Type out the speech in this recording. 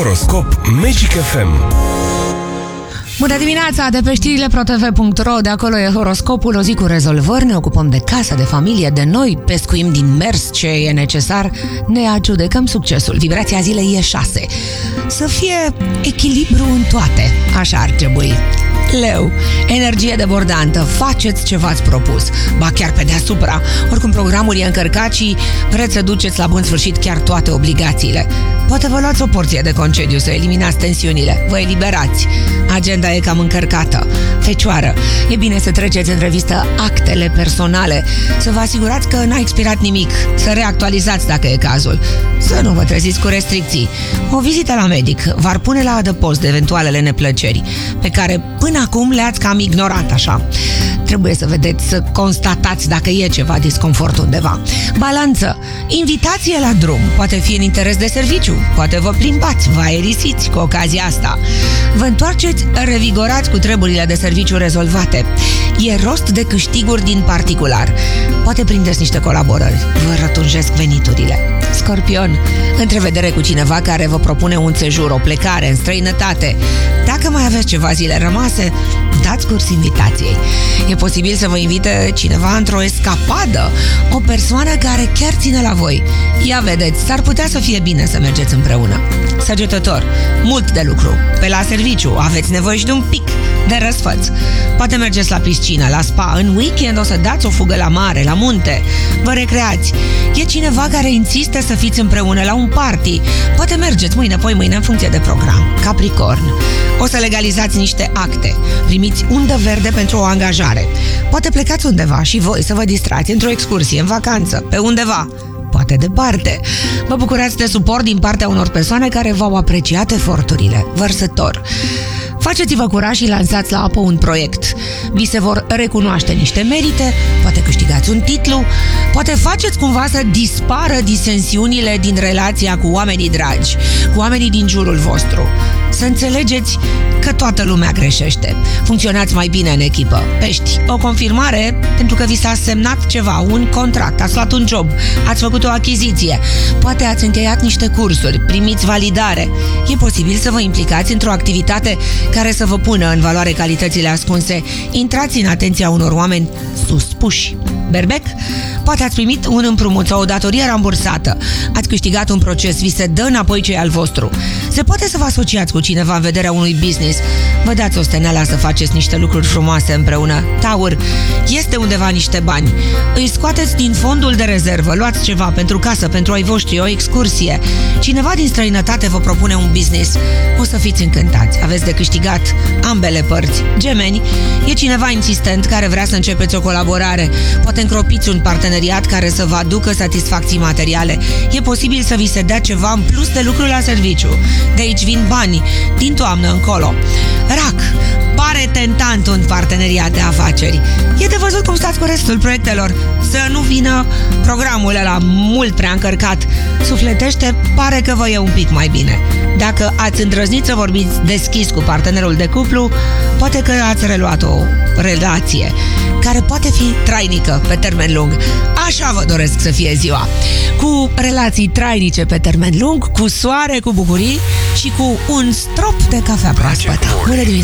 Horoscop Magic FM. Bună dimineața! De pe știrile protv.ro, de acolo e horoscopul, o zi cu rezolvări, ne ocupăm de casă, de familie, de noi, pescuim din mers ce e necesar, ne adjudecăm succesul. Vibrația zilei e 6. Să fie echilibru în toate, așa ar trebui. Leu, energie debordantă, faceți ce v-ați propus, ba chiar pe deasupra, oricum programul e încărcat și vreți să duceți la bun sfârșit chiar toate obligațiile. Poate vă luați o porție de concediu să eliminați tensiunile, vă eliberați. Agenda e cam încărcată. Fecioară, e bine să treceți în revistă actele personale, să vă asigurați că n-a expirat nimic, să reactualizați dacă e cazul, să nu vă treziți cu restricții. O vizită la medic v-ar pune la adăpost de eventualele neplăceri, pe care până acum le-ați cam ignorat așa. Trebuie să vedeți, să constatați dacă e ceva disconfort undeva. Balanță, invitație la drum, poate fi în interes de serviciu, poate vă plimbați, vă aerisiți cu ocazia asta. Vă întoarceți revigorați cu treburile de serviciu rezolvate. E rost de câștiguri din particular. Poate prindeți niște colaborări, vă rătunjesc veniturile. Scorpion, întrevedere cu cineva care vă propune un sejur, o plecare în străinătate. Dacă mai aveți ceva zile rămase, dați curs invitației. E posibil să vă invite cineva într-o escapadă, o persoană care chiar ține la voi. Ia vedeți, s-ar putea să fie bine să mergeți împreună. Săgetător, mult de lucru. Pe la serviciu aveți nevoie și de un pic de răsfăț. Poate mergeți la piscină, la spa. În weekend o să dați o fugă la mare, la munte. Vă recreați. E cineva care insistă să fiți împreună la un party. Poate mergeți mâine, poi mâine, în funcție de program. Capricorn, o să legalizați niște acte. Primiți undă verde pentru o angajare. Poate plecați undeva și voi să vă distrați într-o excursie, în vacanță, pe undeva, poate departe. Vă bucurați de suport din partea unor persoane care v-au apreciat eforturile. Vărsător, faceți-vă curaj și lansați la apă un proiect. Vi se vor recunoaște niște merite, poate câștigați un titlu, poate faceți cumva să dispară disensiunile din relația cu oamenii dragi, cu oamenii din jurul vostru. Să înțelegeți că toată lumea greșește. Funcționați mai bine în echipă. Pești, o confirmare pentru că vi s-a semnat ceva, un contract, ați luat un job, ați făcut o achiziție, poate ați încheiat niște cursuri, primiți validare. E posibil să vă implicați într-o activitate care să vă pună în valoare calitățile ascunse. Intrați în atenția unor oameni suspuși. Berbec, poate ați primit un împrumut sau o datorie rambursată. Ați câștigat un proces, vi se dă înapoi ce e al vostru. Se poate să vă asociați cu cineva în vederea unui business. Vă dați osteneala să faceți niște lucruri frumoase împreună. Taur, este undeva niște bani. Îi scoateți din fondul de rezervă, luați ceva pentru casă, pentru ai voștri, o excursie. Cineva din străinătate vă propune un business. O să fiți încântați, aveți de câștigat ambele părți. Gemeni, e cineva insistent care vrea să începeți o colaborare. Poate încropiți un parteneriat care să vă aducă satisfacții materiale. E posibil să vi se dea ceva în plus de lucru la serviciu. De aici vin bani, din toamnă încolo. Rac, pare tentant un parteneriat de afaceri. E de văzut cum stați cu restul proiectelor. Să nu vină programul ăla mult prea încărcat. Sufletește, pare că vă e un pic mai bine. Dacă ați îndrăznit să vorbiți deschis cu partenerul de cuplu, poate că ați reluat o relație care poate fi trainică pe termen lung. Așa vă doresc să fie ziua. Cu relații trainice pe termen lung, cu soare, cu bucurii și cu un strop de cafea proaspătă. Bună dimineața!